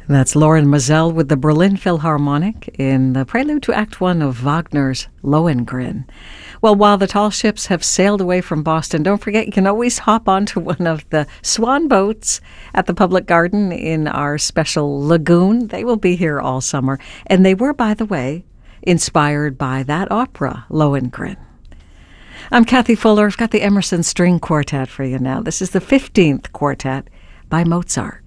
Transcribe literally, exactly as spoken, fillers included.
That's Lauren Mazel with the Berlin Philharmonic in the prelude to Act One of Wagner's Lohengrin. Well, while the tall ships have sailed away from Boston, don't forget you can always hop onto one of the swan boats at the Public Garden in our special lagoon. They will be here all summer. And they were, by the way, inspired by that opera, Lohengrin. I'm Kathy Fuller. I've got the Emerson String Quartet for you now. This is the fifteenth quartet by Mozart.